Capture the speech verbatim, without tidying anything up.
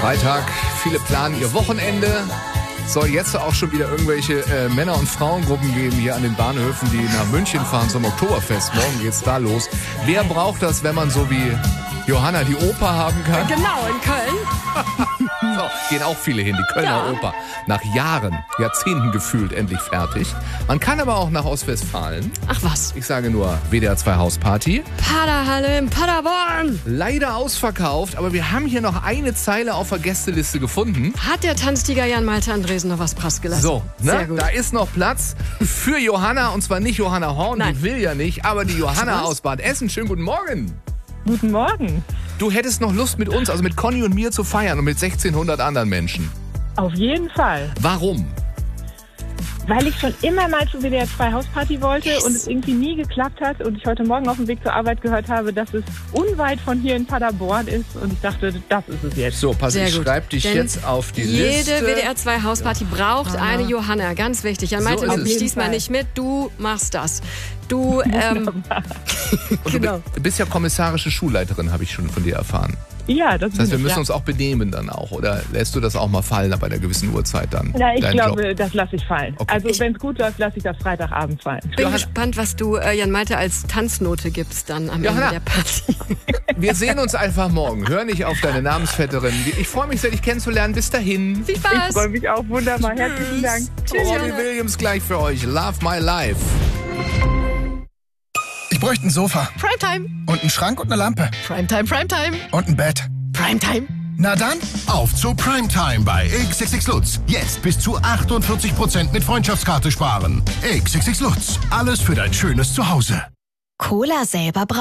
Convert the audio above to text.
Freitag, viele planen ihr Wochenende. Soll jetzt auch schon wieder irgendwelche äh, Männer- und Frauengruppen geben hier an den Bahnhöfen, die nach München fahren zum Oktoberfest. Morgen geht's da los. Wer braucht das, wenn man so wie Johanna die Oper haben kann? Genau, in Köln. So, gehen auch viele hin, die Kölner Ja. Oper. Nach Jahren, Jahrzehnten gefühlt endlich fertig. Man kann aber auch nach Ostwestfalen. Ach was. Ich sage nur W D R zwei Hausparty. Paderhalle in Paderborn. Leider ausverkauft, aber wir haben hier noch eine Zeile auf der Gästeliste gefunden. Hat der Tanztiger Jan Malte Andresen noch was preisgelassen? So, ne? Sehr gut. Da ist noch Platz für Johanna, und zwar nicht Johanna Horn, Nein. die will ja nicht, aber die Johanna Was? aus Bad Essen. Schönen guten Morgen. Guten Morgen. Du hättest noch Lust mit uns, also mit Conny und mir zu feiern und mit sechzehnhundert anderen Menschen. Auf jeden Fall. Warum? Weil ich schon immer mal zur W D R zwei Hausparty wollte Yes. und es irgendwie nie geklappt hat und ich heute Morgen auf dem Weg zur Arbeit gehört habe, dass es unweit von hier in Paderborn ist und ich dachte, das ist es jetzt. So, pass, Sehr ich gut. schreib dich Denn jetzt auf die Jede Liste. W D R zwei Hausparty braucht eine Johanna. Ganz wichtig. Jan So Malte ist nimmt es. dich diesmal Fall. nicht mit. Du machst das. Du, ähm, Und genau. Du bist ja kommissarische Schulleiterin, habe ich schon von dir erfahren. Ja, das, Das heißt, wir bin ich, müssen ja. uns auch benehmen dann auch. Oder lässt du das auch mal fallen bei einer gewissen Uhrzeit dann? Ja, ich deinen glaube, Job? das lasse ich fallen. Okay. Also Ich- wenn es gut läuft, lasse ich das Freitagabend fallen. Bin Johanna- gespannt, was du äh, Jan Malte als Tanznote gibst dann am Johanna. Ende der Party. Wir sehen uns einfach morgen. Hör nicht auf deine Namensvetterin. Ich freue mich sehr, dich kennenzulernen. Bis dahin. Viel Ich Spaß. freue mich auch wunderbar. Herzlichen Dank. Tschüss, Robbie Johanna. Williams gleich für euch. Love my life. Ich bräuchte ein Sofa Primetime. und einen Schrank und eine Lampe Primetime, Primetime. und ein Bett. Primetime. Na dann, Auf zu Primetime bei X X X Lutz. Jetzt bis zu achtundvierzig Prozent mit Freundschaftskarte sparen. X X X Lutz. Alles für dein schönes Zuhause. Cola selber